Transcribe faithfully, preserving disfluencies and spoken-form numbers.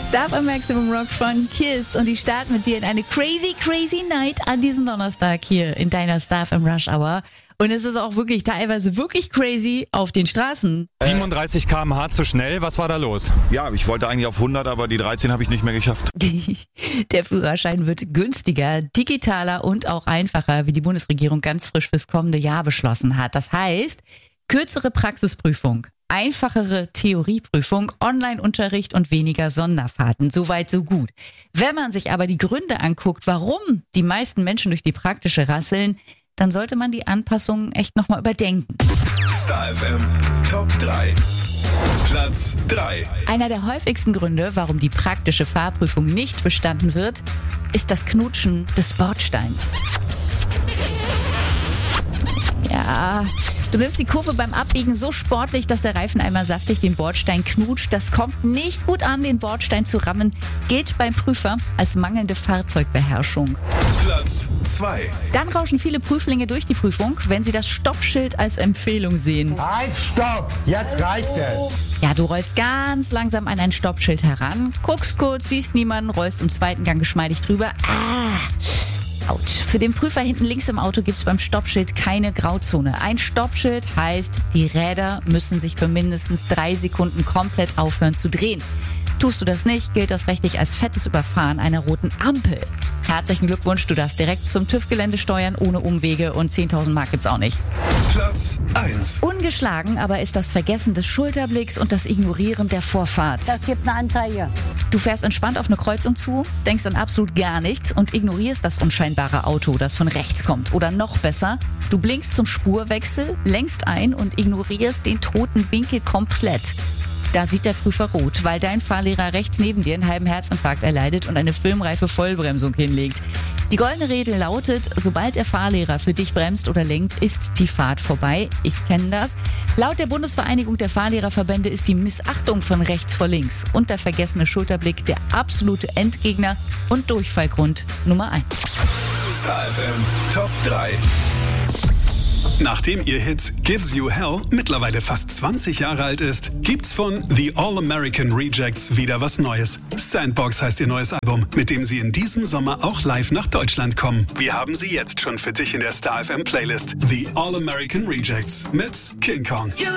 Star am Maximum Rock von Kiss und die starten mit dir in eine crazy, crazy Night an diesem Donnerstag hier in deiner Star im Rush Hour. Und es ist auch wirklich teilweise wirklich crazy auf den Straßen. siebenunddreißig Kilometer pro Stunde zu schnell, was war da los? Ja, ich wollte eigentlich auf hundert, aber die dreizehn habe ich nicht mehr geschafft. Der Führerschein wird günstiger, digitaler und auch einfacher, wie die Bundesregierung ganz frisch fürs kommende Jahr beschlossen hat. Das heißt, kürzere Praxisprüfung, einfachere Theorieprüfung, Online-Unterricht und weniger Sonderfahrten. Soweit, so gut. Wenn man sich aber die Gründe anguckt, warum die meisten Menschen durch die praktische rasseln, dann sollte man die Anpassungen echt nochmal überdenken. Star F M Top drei. Platz drei. Einer der häufigsten Gründe, warum die praktische Fahrprüfung nicht bestanden wird, ist das Knutschen des Bordsteins. Ja, du nimmst die Kurve beim Abbiegen so sportlich, dass der Reifen einmal saftig den Bordstein knutscht. Das kommt nicht gut an, den Bordstein zu rammen. Gilt beim Prüfer als mangelnde Fahrzeugbeherrschung. Platz zwei. Dann rauschen viele Prüflinge durch die Prüfung, wenn sie das Stoppschild als Empfehlung sehen. Halt, stopp! Jetzt reicht es! Ja, du rollst ganz langsam an ein Stoppschild heran, guckst kurz, siehst niemanden, rollst im zweiten Gang geschmeidig drüber. Ah! Für den Prüfer hinten links im Auto gibt's beim Stoppschild keine Grauzone. Ein Stoppschild heißt, die Räder müssen sich für mindestens drei Sekunden komplett aufhören zu drehen. Tust du das nicht, gilt das rechtlich als fettes Überfahren einer roten Ampel. Herzlichen Glückwunsch, du darfst direkt zum TÜV-Gelände steuern, ohne Umwege und zehntausend Mark gibt's auch nicht. Platz eins. Ungeschlagen aber ist das Vergessen des Schulterblicks und das Ignorieren der Vorfahrt. Das gibt eine Anzeige. Du fährst entspannt auf eine Kreuzung zu, denkst an absolut gar nichts und ignorierst das unscheinbare Auto, das von rechts kommt. Oder noch besser, du blinkst zum Spurwechsel, lenkst ein und ignorierst den toten Winkel komplett. Da sieht der Prüfer rot, weil dein Fahrlehrer rechts neben dir einen halben Herzinfarkt erleidet und eine filmreife Vollbremsung hinlegt. Die goldene Regel lautet, sobald der Fahrlehrer für dich bremst oder lenkt, ist die Fahrt vorbei. Ich kenne das. Laut der Bundesvereinigung der Fahrlehrerverbände ist die Missachtung von rechts vor links und der vergessene Schulterblick der absolute Endgegner und Durchfallgrund Nummer eins. Star F M Top drei. Nachdem ihr Hit Gives You Hell mittlerweile fast zwanzig Jahre alt ist, gibt's von The All-American Rejects wieder was Neues. Sandbox heißt ihr neues Album, mit dem sie in diesem Sommer auch live nach Deutschland kommen. Wir haben sie jetzt schon für dich in der Star F M Playlist. The All-American Rejects mit King Kong.